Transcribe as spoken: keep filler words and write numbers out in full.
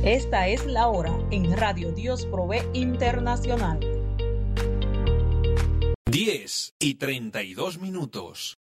Esta es la hora en Radio Dios Provee Internacional. diez y treinta y dos minutos.